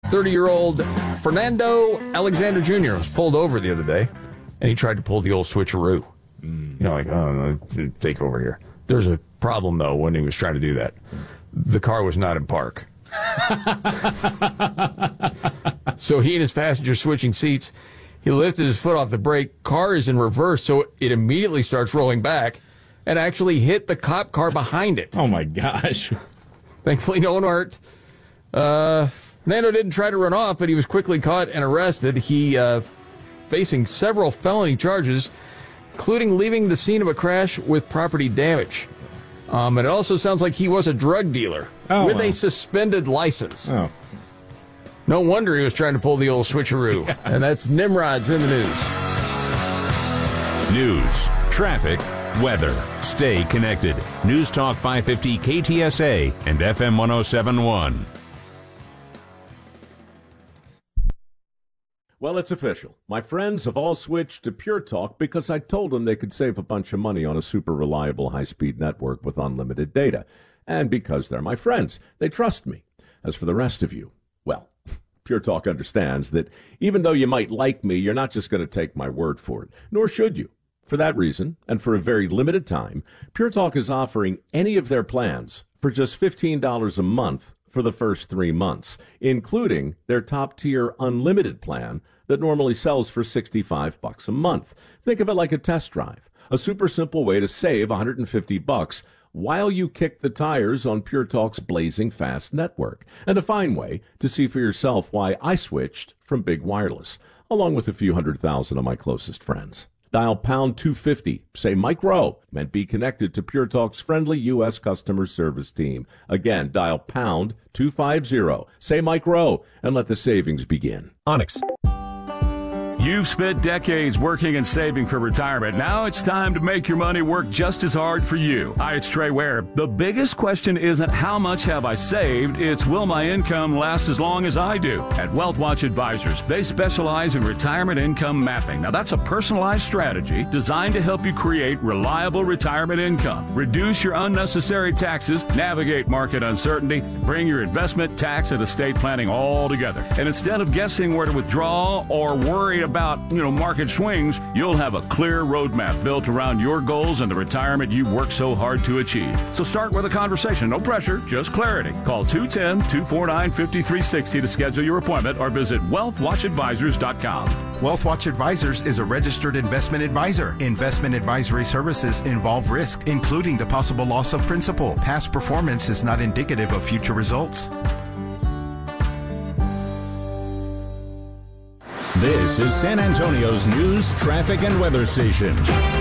30-year-old Fernando Alexander Jr. was pulled over the other day, and he tried to pull the old switcheroo. Take over here. There's a problem, though, when he was trying to do that. The car was not in park. So he and his passenger switching seats. He lifted his foot off the brake. Car is in reverse, so it immediately starts rolling back and actually hit the cop car behind it. Oh, my gosh. Thankfully, no one hurt. Fernando didn't try to run off, but he was quickly caught and arrested. He facing several felony charges, including leaving the scene of a crash with property damage. And it also sounds like he was a drug dealer with a suspended license. Oh. No wonder he was trying to pull the old switcheroo. Yeah. And that's Nimrod's in the news. News, traffic, weather. Stay connected. News Talk 550 KTSA and FM 1071. Well, it's official. My friends have all switched to Pure Talk because I told them they could save a bunch of money on a super reliable high-speed network with unlimited data. And because they're my friends, they trust me. As for the rest of you, well, Pure Talk understands that even though you might like me, you're not just going to take my word for it, nor should you. For that reason, and for a very limited time, Pure Talk is offering any of their plans for just $15 a month for the first 3 months, including their top-tier unlimited plan that normally sells for $65 a month. Think of it like a test drive, a super simple way to save $150 while you kick the tires on Pure Talk's blazing fast network, and a fine way to see for yourself why I switched from Big Wireless, along with a few 100,000 of my closest friends. Dial pound 250, say Mike Rowe, and be connected to Pure Talk's friendly U.S. customer service team. Again, dial pound 250, say Mike Rowe, and let the savings begin. Onyx. You've spent decades working and saving for retirement. Now it's time to make your money work just as hard for you. Hi, it's Trey Ware. The biggest question isn't how much have I saved, it's will my income last as long as I do. At WealthWatch Advisors, they specialize in retirement income mapping. Now that's a personalized strategy designed to help you create reliable retirement income, reduce your unnecessary taxes, navigate market uncertainty, bring your investment, tax, and estate planning all together. And instead of guessing where to withdraw or worry about market swings, you'll have a clear roadmap built around your goals and the retirement you worked so hard to achieve. So start with a conversation. No pressure, just clarity. Call 210-249-5360 to schedule your appointment or visit wealthwatchadvisors.com. WealthWatch Advisors is a registered investment advisor. Investment advisory services involve risk, including the possible loss of principal. Past performance is not indicative of future results. This is San Antonio's news, traffic, and weather station.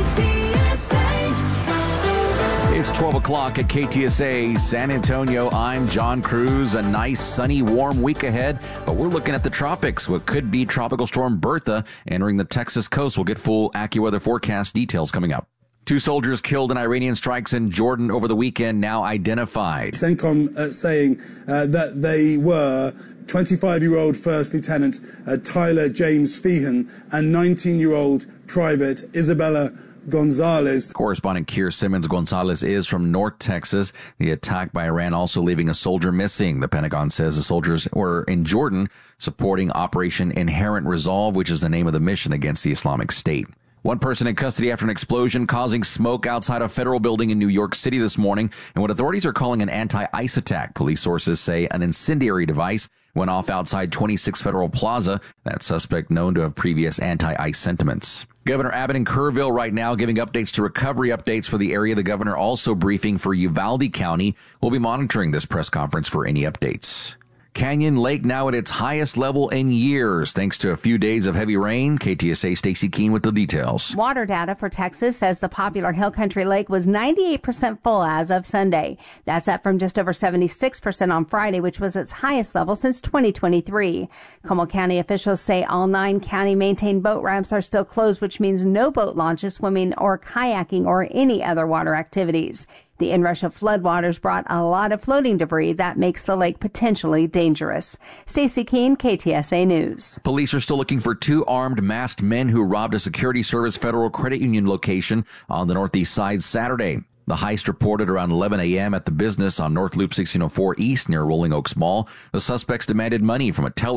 It's 12 o'clock at KTSA San Antonio. I'm John Cruz. A nice, sunny, warm week ahead, but we're looking at the tropics. What could be Tropical Storm Bertha entering the Texas coast. We'll get full AccuWeather forecast details coming up. 2 soldiers killed in Iranian strikes in Jordan over the weekend, now identified. CENTCOM saying that they were 25-year-old First Lieutenant Tyler James Feehan and 19-year-old Private Isabella Gonzalez. Correspondent Keir Simmons Gonzalez is from North Texas. The attack by Iran also leaving a soldier missing. The Pentagon says the soldiers were in Jordan supporting Operation Inherent Resolve, which is the name of the mission against the Islamic State. One person in custody after an explosion causing smoke outside a federal building in New York City this morning, and what authorities are calling an anti-ICE attack. Police sources say an incendiary device went off outside 26 Federal Plaza. That suspect known to have previous anti-ICE sentiments. Governor Abbott in Kerrville right now giving updates to recovery updates for the area. The governor also briefing for Uvalde County. We'll be monitoring this press conference for any updates. Canyon Lake now at its highest level in years, thanks to a few days of heavy rain. KTSA Stacey Keene with the details. Water data for Texas says the popular Hill Country Lake was 98% full as of Sunday. That's up from just over 76% on Friday, which was its highest level since 2023. Como County officials say all 9 county-maintained boat ramps are still closed, which means no boat launches, swimming, or kayaking, or any other water activities. The inrush of floodwaters brought a lot of floating debris that makes the lake potentially dangerous. Stacey Keene, KTSA News. Police are still looking for 2 armed masked men who robbed a Security Service Federal Credit Union location on the Northeast Side Saturday. The heist reported around 11 a.m. at the business on North Loop 1604 East near Rolling Oaks Mall. The suspects demanded money from a teller